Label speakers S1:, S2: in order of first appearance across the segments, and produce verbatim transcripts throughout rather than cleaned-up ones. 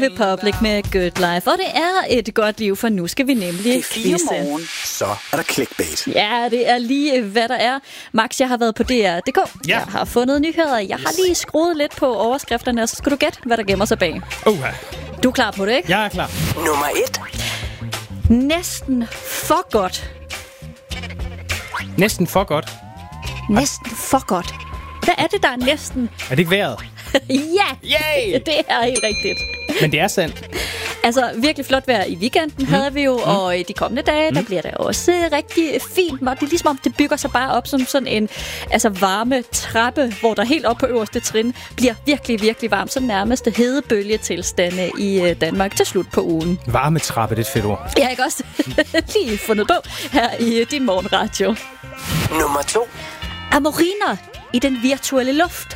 S1: Republic med Good Life. Og det er et godt liv, for nu skal vi nemlig quizze.
S2: Så er der clickbait.
S1: Ja, det er lige, hvad der er. Max, jeg har været på D R punktum d k.
S3: Ja.
S1: Jeg har fundet nyheder. Jeg har lige skruet lidt på overskrifterne, og så skal du gætte, hvad der gemmer sig bag.
S3: Uha.
S1: Du er klar på det, ikke?
S3: Jeg er klar.
S2: Nummer et.
S1: Næsten for godt.
S3: Næsten for godt.
S1: Næsten for godt. Hvad er det, der er næsten?
S3: Er det ikke vejret?
S1: Ja!
S3: Yay!
S1: Det er helt rigtigt.
S3: Men det er sandt.
S1: Altså, virkelig flot vejr i weekenden mm. havde vi jo, mm. og i de kommende dage, mm. der bliver det også rigtig fint. Og det er ligesom om, det bygger sig bare op som sådan en altså, varme trappe, hvor der helt op på øverste trin bliver virkelig, virkelig varmt. Så nærmeste hedebølgetilstande i Danmark til slut på ugen.
S3: Varme trappe, det er et fedt ord.
S1: Jeg har ikke også lige fundet på her i din morgenradio.
S2: Nummer to.
S1: Amoriner i den virtuelle luft.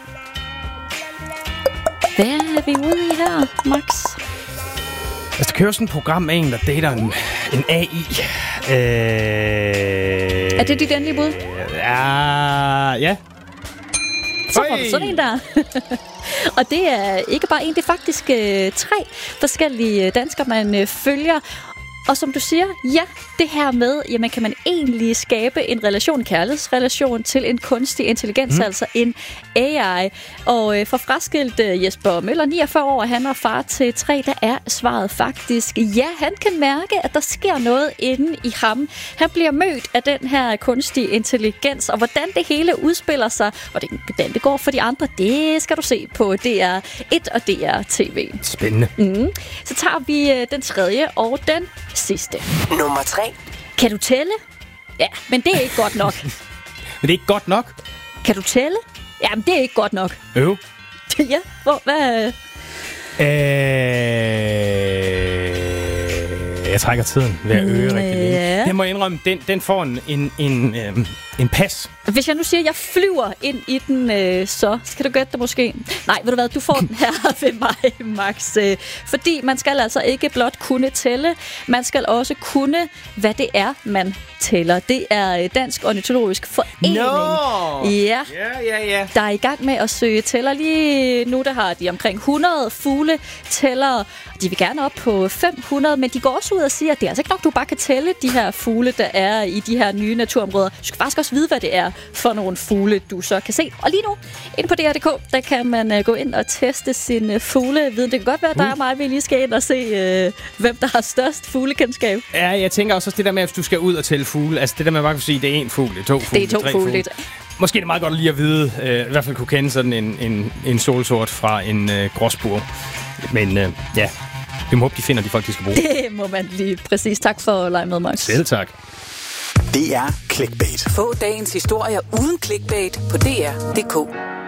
S1: Hvad er vi ude i her, Max?
S3: Altså, der kører sådan et program med en, der dater en, en A I. Øh,
S1: er det dit endelige bud?
S3: Ja, ja.
S1: Så får du sådan en der. Og det er ikke bare en, det er faktisk øh, tre forskellige danskere, man øh, følger. Og som du siger, ja, det her med, jamen kan man egentlig skabe en relation, en kærlighedsrelation til en kunstig intelligens, mm. altså en A I. Og øh, for fraskilt øh, Jesper Møller, niogfyrre år, han er far til tre, der er svaret faktisk, ja, han kan mærke, at der sker noget inde i ham. Han bliver mødt af den her kunstige intelligens, og hvordan det hele udspiller sig, og hvordan det går for de andre, det skal du se på D R et og D R T V.
S3: Spændende.
S1: Mm. Så tager vi øh, den tredje og den sidste.
S2: Nummer tre.
S1: Kan du tælle? Ja, men det er ikke godt nok.
S3: Men det er ikke godt nok.
S1: Kan du tælle? Jamen, det er ikke godt nok.
S3: Øv.
S1: Ja, hvor, hvad?
S3: Øh, jeg trækker tiden ved at øge rigtig længe.
S1: Ja.
S3: Jeg må indrømme, den, den får en, en, en, øhm, en pas.
S1: Hvis jeg nu siger, at jeg flyver ind i den, øh, så skal du gætte det måske. Nej, ved du hvad, du får den her ved mig, Max. Øh, fordi man skal altså ikke blot kunne tælle, man skal også kunne, hvad det er, man tæller. Det er Dansk Ornitologisk Forening.
S3: No!
S1: Ja.
S3: Ja, ja, ja.
S1: Der er i gang med at søge tæller. Lige nu der har de omkring hundrede fugle tællere. De vil gerne op på fem hundrede, men de går også ud og siger, at det er altså ikke nok, du bare kan tælle de her fugle, der er i de her nye naturområder. Du skal faktisk også vide, hvad det er for nogle fugle, du så kan se. Og lige nu, inde på D R punktum d k, der kan man uh, gå ind og teste sin uh, fugleviden. Det kan godt være, at der er mig, vi lige skal ind og se, uh, hvem der har størst fuglekendskab.
S3: Ja, jeg tænker også det der med, at du skal ud og tælle fugle. Altså det der med, at man bare kan sige, det er en fugl, det er to fugle,
S1: det er to
S3: tre
S1: fugle.
S3: fugle. Måske er det meget godt lige at vide, øh, i hvert fald kunne kende sådan en, en, en solsort fra en øh, gråspurv. Men øh, ja, vi må håbe, de finder de folk, de skal bruge.
S1: Det må man lige præcis. Tak for at lege med, Max.
S3: Selv tak.
S2: Det er clickbait.
S4: Få dagens historier uden clickbait på D R punktum d k.